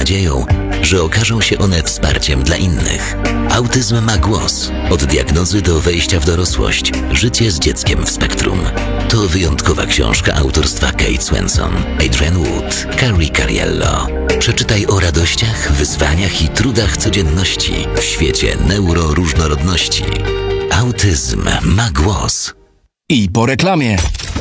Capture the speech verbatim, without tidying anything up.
nadzieją, że okażą się one wsparciem dla innych. Autyzm ma głos. Od diagnozy do wejścia w dorosłość. Życie z dzieckiem w spektrum. To wyjątkowa książka autorstwa Kate Swenson, Adrian Wood, Carrie Cariello. Przeczytaj o radościach, wyzwaniach i trudach codzienności w świecie neuroróżnorodności. Autyzm ma głos. I po reklamie.